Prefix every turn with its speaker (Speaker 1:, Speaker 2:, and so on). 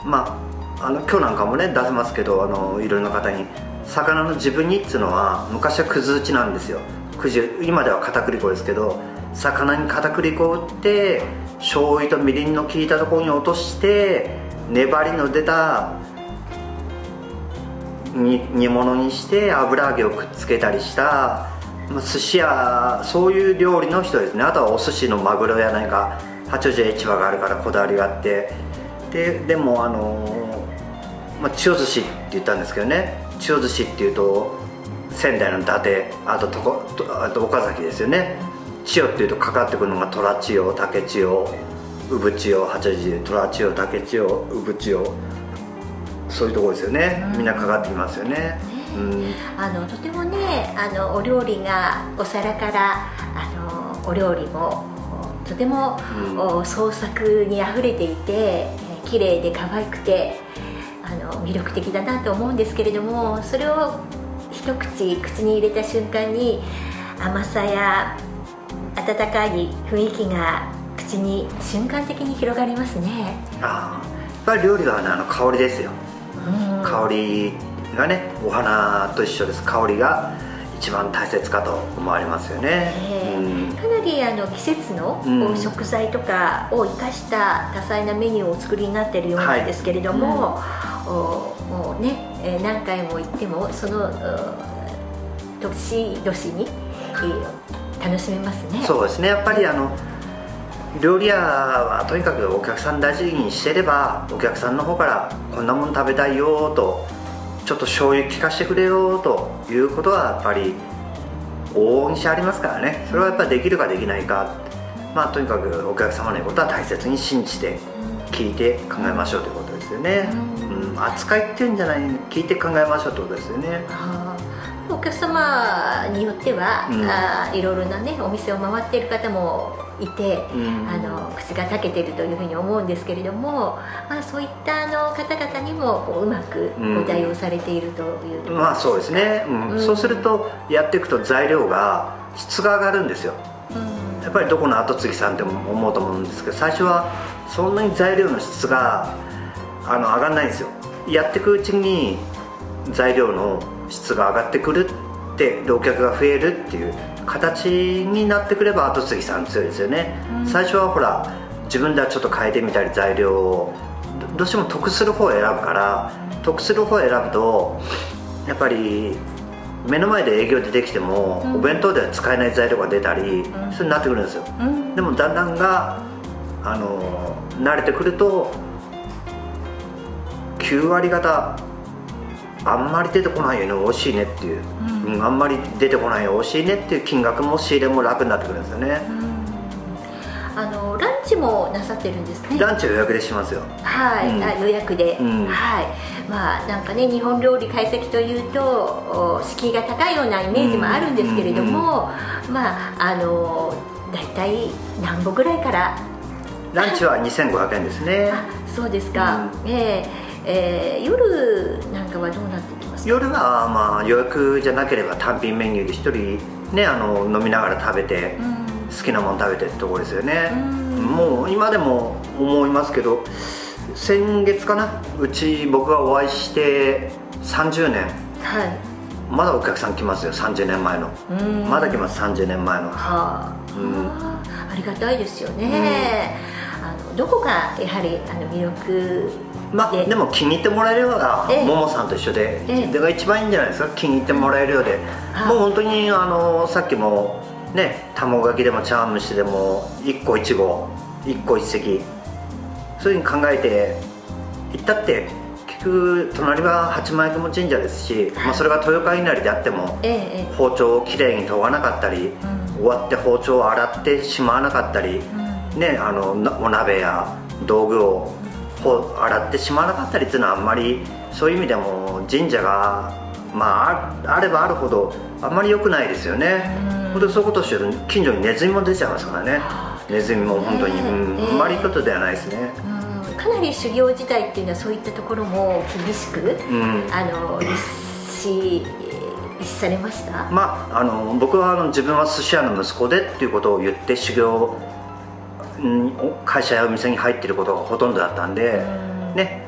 Speaker 1: 今日なんかもね出せますけど、いろんな方に魚の自分煮っていうのは昔はくず打ちなんですよ。今では片栗粉ですけど、魚に片栗粉を打って醤油とみりんの効いたところに落として粘りの出た煮物にして油揚げをくっつけたりした、寿司やそういう料理の人ですね。あとはお寿司のマグロや何か八王子市場があるからこだわりがあって、でも千代寿司って言ったんですけどね、千代寿司っていうと仙台の伊達、あと岡崎ですよね。千代っていうとかかってくるのが虎千代、竹千代、宇部千代、八王子虎千代、竹千代、宇部千代、そういうところですよね。みんなかかってきますよね。
Speaker 2: とてもねお料理がお皿からお料理もとても、創作にあふれていて綺麗で可愛くて魅力的だなと思うんですけれども、それを一口に入れた瞬間に甘さや温かい雰囲気が口に瞬間的に広がりますね。
Speaker 1: やっぱり料理は香りですよ。香りがね、お花と一緒です。香りが一番大切かと思われますよね。
Speaker 2: かなり季節の食材とかを生かした多彩なメニューをお作りになっているようなんですけれども、もうね、何回も行ってもその年々に楽しめますね。
Speaker 1: そうですね。やっぱり料理屋はとにかくお客さん大事にしてれば、お客さんの方からこんなもの食べたいよと、ちょっと醤油効かしてくれよということはやっぱり往々にしてありますからね。それはやっぱりできるかできないか、とにかくお客様の言うことは大切に信じて聞いて考えましょうということですよね。扱いっていうんじゃない、聞いて考えましょうということですよね。
Speaker 2: お客様によっては、いろいろなねお店を回っている方もいて、口がたけているというふうに思うんですけれども、そういった方々にもうまくご対応されているというところですか。
Speaker 1: そうですね。そうするとやっていくと材料が質が上がるんですよ。やっぱりどこの後継ぎさんって思うと思うんですけど、最初はそんなに材料の質が上がらないんですよ。やっていくうちに材料の質が上がってくるってお客が増えるっていう形になってくれば後継ぎさん強いですよね。最初はほら自分ではちょっと変えてみたり材料をどうしても得する方を選ぶから、得する方を選ぶとやっぱり目の前で営業でできても、お弁当では使えない材料が出たり、そうになってくるんですよ。でもだんだんが慣れてくると9割方あんまり出てこないよね美味しいねっていう、あんまり出てこないよ美味しいねっていう金額も仕入れも楽になってくるんですよね。
Speaker 2: ランチもなさってるんですね。
Speaker 1: ランチは予約でしますよ。
Speaker 2: 予約で、なんかね日本料理懐石というと敷居が高いようなイメージもあるんですけれども、だいたい何歩ぐらいから
Speaker 1: ランチは2500円ですね。
Speaker 2: そうですか。夜なんかはどうなってきますか？
Speaker 1: 夜は予約じゃなければ単品メニューで1人ね飲みながら食べて、好きなもの食べてってところですよね。もう今でも思いますけど、先月かな、僕がお会いして30年、まだお客さん来ますよ。30年前のまだ来ます。30年前の
Speaker 2: ありがたいですよね。どこがやはり魅力
Speaker 1: でも気に入ってもらえるような、ももさんと一緒で、それが一番いいんじゃないですか。気に入ってもらえるようで、もう本当にさっきもね、卵かけでも茶碗蒸しでも一個一合一個一石、そういうふうに考えて行ったって結局隣は八幡雲神社ですし、それが豊川稲荷であっても、包丁をきれいに研がなかったり、終わって包丁を洗ってしまわなかったり、お鍋や道具を洗ってしまわなかったりっていうのはあんまり、そういう意味でも神社があればあるほどあんまり良くないですよね。本当にそういうことをしてると近所にネズミも出ちゃいますからね。ネズミも本当に、あんまりいいことではないですね。
Speaker 2: かなり修行時代っていうのはそういったところも厳しく、律されました？
Speaker 1: 僕は自分は寿司屋の息子でっていうことを言って修行、会社やお店に入っていることがほとんどだったんで、ね、